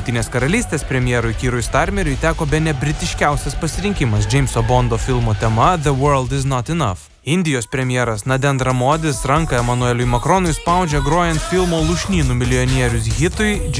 Jungtinės karalystės premjerui Keirui Starmeriui teko bene britiškiausias pasirinkimas Jameso Bondo filmo tema The World Is Not Enough. Indijos premjeras Narendra Modis ranką Emmanueliui Macronui spaudžia grojant filmo Lūšnynų milijonierius hitui